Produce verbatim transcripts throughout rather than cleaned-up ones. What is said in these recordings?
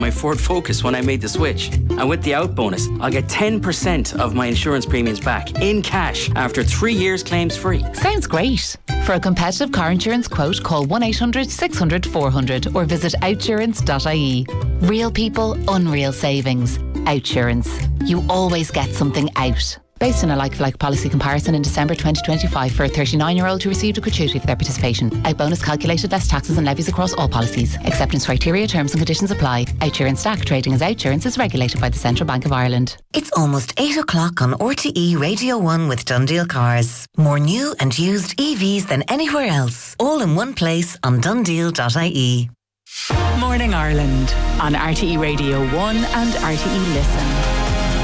my Ford Focus when I made the switch. And with the out bonus, I'll get ten percent of my insurance premiums back in cash after three years claims free. Sounds great. For a competitive car insurance quote, call one eight hundred six hundred four hundred or visit outsurance dot I E. Real people, unreal savings. Outsurance. You always get something out. Based on a like-for-like policy comparison in December twenty twenty-five for a thirty-nine-year-old who received a gratuity for their participation. Out bonus calculated less taxes and levies across all policies. Acceptance criteria, terms and conditions apply. Outsurance Stack trading as Outsurance is regulated by the Central Bank of Ireland. It's almost eight o'clock on R T E Radio one with Dundeel Cars. More new and used E Vs than anywhere else. All in one place on dundeel dot I E. Morning Ireland on R T E Radio one and R T E Listen.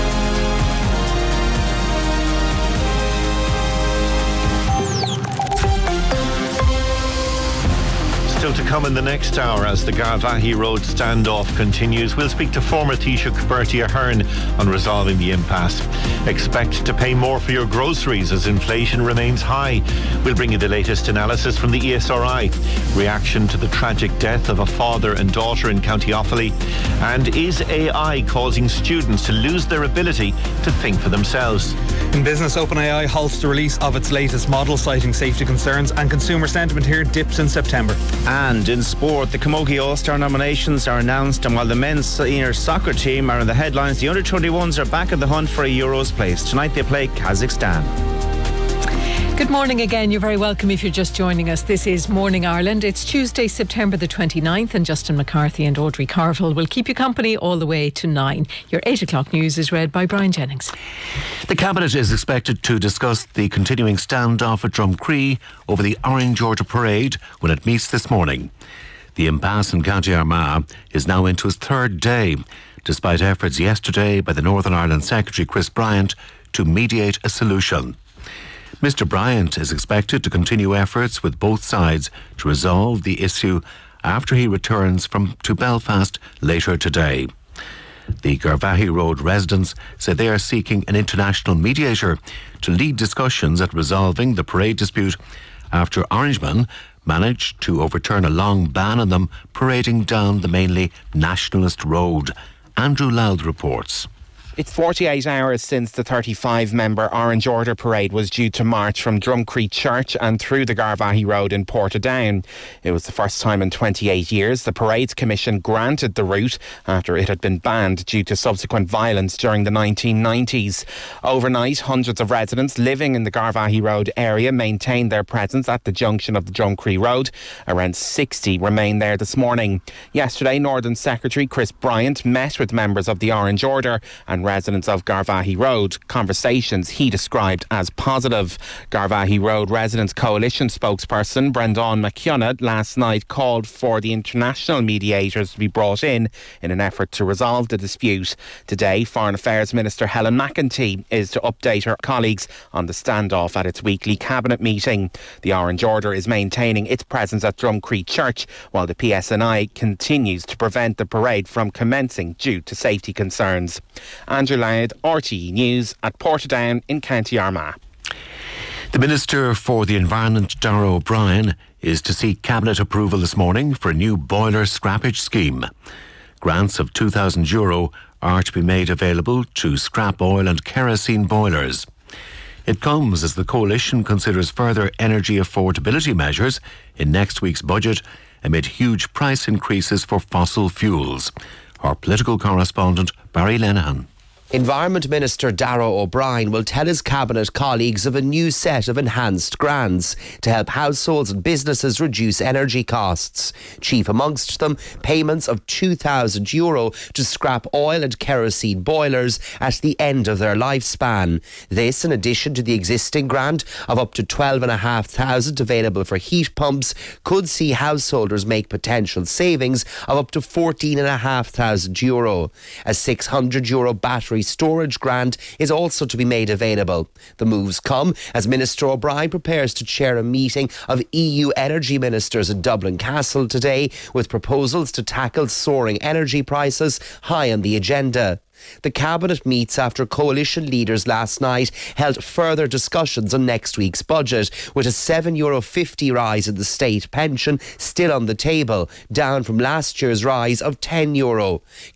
Still to come in the next hour as the Garvaghey Road standoff continues. We'll speak to former Taoiseach Bertie Ahern on resolving the impasse. Expect to pay more for your groceries as inflation remains high. We'll bring you the latest analysis from the E S R I. Reaction to the tragic death of a father and daughter in County Offaly. And is A I causing students to lose their ability to think for themselves? In business, OpenAI halts the release of its latest model, citing safety concerns, and consumer sentiment here dips in September. And in sport, the Camogie All-Star nominations are announced, and while the men's senior soccer team are in the headlines, the under twenty-ones are back in the hunt for a Euros place. Tonight they play Kazakhstan. Good morning again. You're very welcome if you're just joining us. This is Morning Ireland. It's Tuesday, September the twenty-ninth, and Justin McCarthy and Audrey Carville will keep you company all the way to nine. Your eight o'clock news is read by Brian Jennings. The Cabinet is expected to discuss the continuing standoff at Drumcree over the Orange Order Parade when it meets this morning. The impasse in County Armagh is now into its third day, despite efforts yesterday by the Northern Ireland Secretary Chris Bryant to mediate a solution. Mister Bryant is expected to continue efforts with both sides to resolve the issue after he returns from to Belfast later today. The Garvaghey Road residents say they are seeking an international mediator to lead discussions at resolving the parade dispute after Orangemen managed to overturn a long ban on them parading down the mainly nationalist road. Andrew Loud reports. It's forty-eight hours since the thirty-five member Orange Order Parade was due to march from Drumcree Church and through the Garvaghey Road in Portadown. It was the first time in twenty-eight years the Parades Commission granted the route after it had been banned due to subsequent violence during the nineteen nineties. Overnight, hundreds of residents living in the Garvaghey Road area maintained their presence at the junction of the Drumcree Road. Around sixty remain there this morning. Yesterday, Northern Secretary Chris Bryant met with members of the Orange Order and residents of Garvaghey Road, conversations he described as positive. Garvaghey Road Residents Coalition spokesperson Brendan McKenna last night called for the international mediators to be brought in in an effort to resolve the dispute. Today, Foreign Affairs Minister Helen McEntee is to update her colleagues on the standoff at its weekly cabinet meeting. The Orange Order is maintaining its presence at Drumcree Church, while the P S N I continues to prevent the parade from commencing due to safety concerns. Andrew Laird, R T E News at Portadown in County Armagh. The Minister for the Environment, Darragh O'Brien, is to seek Cabinet approval this morning for a new boiler scrappage scheme. Grants of two thousand euro are to be made available to scrap oil and kerosene boilers. It comes as the Coalition considers further energy affordability measures in next week's budget amid huge price increases for fossil fuels. Our political correspondent, Barry Lenihan. Environment Minister Darragh O'Brien will tell his Cabinet colleagues of a new set of enhanced grants to help households and businesses reduce energy costs. Chief amongst them, payments of two thousand euro to scrap oil and kerosene boilers at the end of their lifespan. This, in addition to the existing grant of up to twelve thousand five hundred available for heat pumps, could see householders make potential savings of up to fourteen thousand five hundred euro. A six hundred euro battery battery storage grant is also to be made available. The moves come as Minister O'Brien prepares to chair a meeting of E U energy ministers in Dublin Castle today, with proposals to tackle soaring energy prices high on the agenda. The Cabinet meets after coalition leaders last night held further discussions on next week's budget, with a seven euro fifty rise in the state pension still on the table, down from last year's rise of ten euro.